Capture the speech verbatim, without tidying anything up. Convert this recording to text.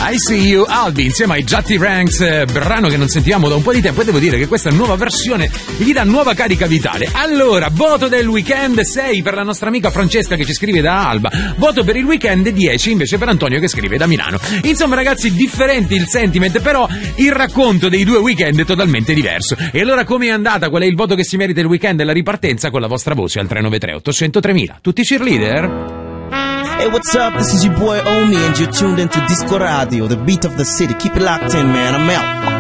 I See You, Albi insieme ai Jatty Ranks, eh, brano che non sentivamo da un po' di tempo, e devo dire che questa nuova versione gli dà nuova carica vitale. Allora, voto del weekend sei per la nostra amica Francesca che ci scrive da Alba, voto per il weekend dieci invece per Antonio che scrive da Milano. Insomma ragazzi, differenti il sentiment, però il racconto dei due weekend è totalmente diverso. E allora come è andata? Qual è il voto che si merita il weekend e la ripartenza? Con la vostra voce al tre nove tre otto zero zero tremila. Tutti cheerleader? Hey, what's up? This is your boy Omi, and you're tuned into Disco Radio, the beat of the city. Keep it locked in, man. I'm out.